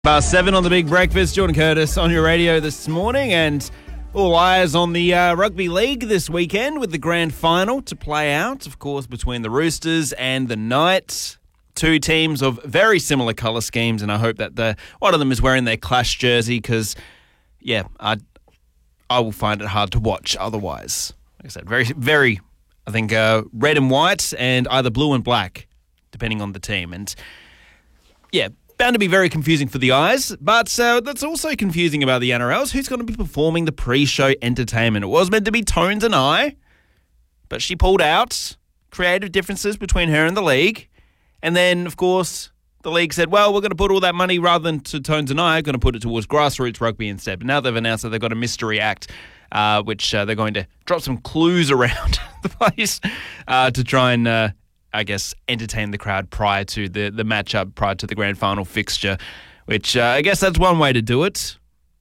7 on the Big Breakfast. Jordan Curtis on your radio this morning, and all eyes on the rugby league this weekend with the grand final to play out, of course, between the Roosters and the Knights. Two teams of very similar colour schemes, and I hope that one of them is wearing their clash jersey because, I will find it hard to watch otherwise. Like I said, very, I think, red and white and either blue and black, depending on the team. And, bound to be very confusing for the eyes, but that's also confusing about the NRLs. Who's going to be performing the pre-show entertainment? It was meant to be Tones and I, but she pulled out. Creative differences between her and the league. And then, of course, the league said, well, we're going to put all that money rather than to Tones and I, going to put it towards grassroots rugby instead. But now they've announced that they've got a mystery act, which they're going to drop some clues around the place to try and entertain the crowd prior to the matchup, prior to the grand final fixture, which I guess that's one way to do it.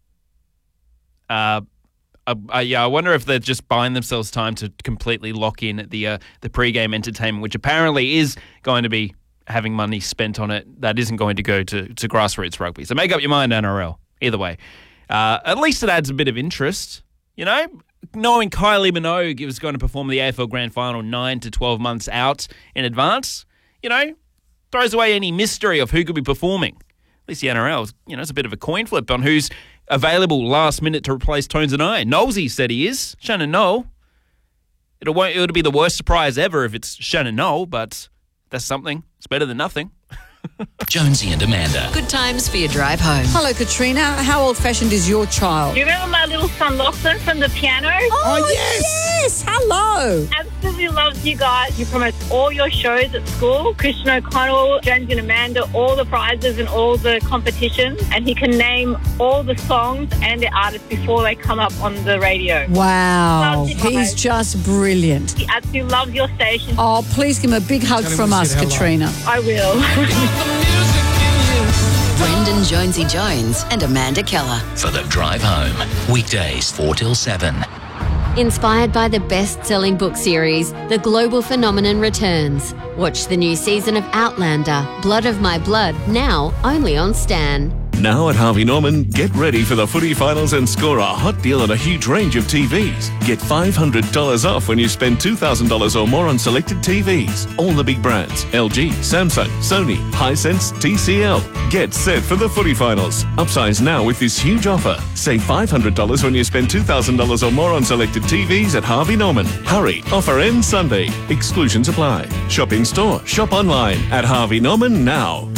I wonder if they're just buying themselves time to completely lock in the pre-game entertainment, which apparently is going to be having money spent on it that isn't going to go to grassroots rugby. So make up your mind, NRL. Either way. At least it adds a bit of interest, knowing Kylie Minogue was going to perform the AFL Grand Final 9 to 12 months out in advance, throws away any mystery of who could be performing. At least the NRL, it's a bit of a coin flip on who's available last minute to replace Tones and I. Knowlesy said he is. Shannon Knoll. It'll be the worst surprise ever if it's Shannon Knoll, but that's something. It's better than nothing. Jonesy and Amanda. Good times for your drive home. Hello, Katrina. How old-fashioned is your child? Do you remember my little son Lachlan from the piano? Oh, yes. Hello. Absolutely loves you guys. You promote all your shows at school. Christian O'Connell, Jonesy and Amanda, all the prizes and all the competitions. And he can name all the songs and the artists before they come up on the radio. Wow. He's just brilliant. He absolutely loves your station. Oh, please give him a big hug from us, Katrina. I will. Brendan Jonesy Jones and Amanda Keller. For the drive home. Weekdays 4 till 7. Inspired by the best-selling book series, The Global Phenomenon returns. Watch the new season of Outlander, Blood of My Blood, now only on Stan. Now at Harvey Norman, get ready for the footy finals and score a hot deal on a huge range of TVs. Get $500 off when you spend $2,000 or more on selected TVs. All the big brands, LG, Samsung, Sony, Hisense, TCL. Get set for the footy finals. Upsize now with this huge offer. Save $500 when you spend $2,000 or more on selected TVs at Harvey Norman. Hurry, offer ends Sunday. Exclusions apply. Shop in store, shop online at Harvey Norman now.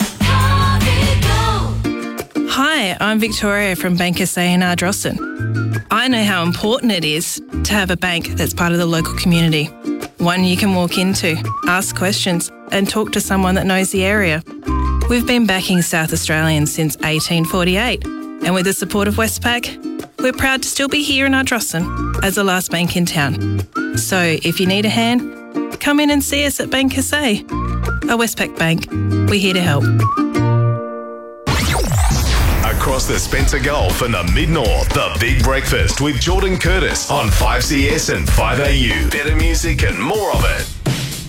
Hi, I'm Victoria from Bank SA in Ardrossan. I know how important it is to have a bank that's part of the local community. One you can walk into, ask questions and talk to someone that knows the area. We've been backing South Australians since 1848 and with the support of Westpac, we're proud to still be here in Ardrossan as the last bank in town. So if you need a hand, come in and see us at Bank SA. A Westpac bank, we're here to help. Across the Spencer Gulf and the Mid-North, the Big Breakfast with Jordan Curtis on 5CS and 5AU. Better music and more of it.